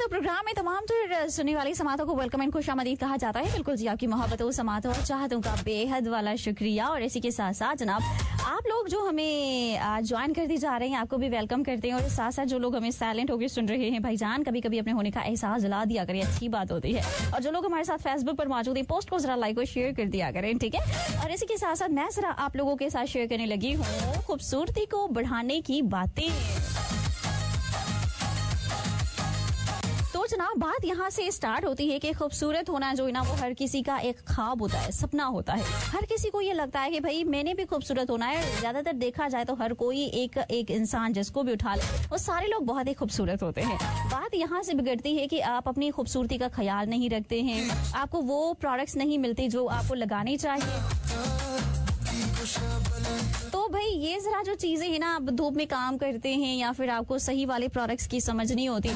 तो प्रोग्राम में तमाम सुनने वाली समातों को वेलकम एंड खुशामदीद कहा जाता है। बिल्कुल जी, आपकी मोहब्बतों, समातों और चाहतों का बेहद वाला शुक्रिया। और इसी के साथ साथ जनाब आप लोग जो हमें ज्वाइन करते जा रहे हैं, आपको भी वेलकम करते हैं। और साथ साथ जो लोग हमें साइलेंट होकर सुन रहे हैं, भाईजान कभी कभी अपने होने का एहसास दिला दिया करें, अच्छी बात होती है। और जो लोग हमारे साथ फेसबुक पर मौजूद है, पोस्ट को जरा लाइक और शेयर कर दिया करें, ठीक है। और इसी के साथ साथ मैं जरा आप लोगों के साथ शेयर करने लगी हूँ खूबसूरती को बढ़ाने की बातें। तो जनाब बात यहाँ से स्टार्ट होती है कि खूबसूरत होना जो है ना, वो हर किसी का एक ख्वाब होता है, सपना होता है। हर किसी को ये लगता है कि भाई मैंने भी खूबसूरत होना है। ज्यादातर देखा जाए तो हर कोई एक इंसान जिसको भी उठा ले, वो सारे लोग बहुत ही खूबसूरत होते हैं। बात यहाँ से बिगड़ती है कि आप अपनी खूबसूरती का ख्याल नहीं रखते हैं, आपको वो प्रोडक्ट्स नहीं मिलते जो आपको लगाने चाहिए। तो भाई ये जरा जो चीजें है ना, आप धूप में काम करते हैं या फिर आपको सही वाले प्रोडक्ट्स की समझ नहीं होती,